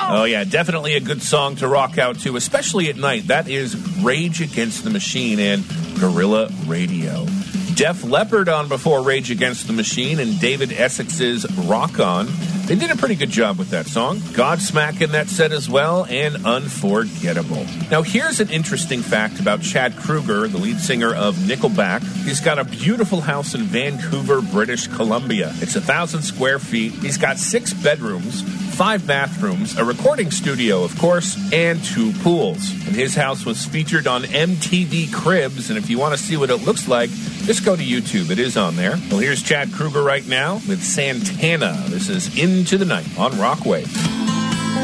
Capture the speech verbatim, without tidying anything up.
Oh, yeah, definitely a good song to rock out to, especially at night. That is Rage Against the Machine and Guerrilla Radio. Def Leppard on before Rage Against the Machine and David Essex's Rock On. They did a pretty good job with that song. Godsmack in that set as well, and Unforgettable. Now, here's an interesting fact about Chad Kroeger, the lead singer of Nickelback. He's got a beautiful house in Vancouver, British Columbia. It's a thousand square feet. He's got six bedrooms, five bathrooms, a recording studio, of course, and two pools. And his house was featured on M T V Cribs, and if you want to see what it looks like, just go to YouTube. It is on there. Well, here's Chad Kroeger right now with Santana. This is Into the Night on Rockwave.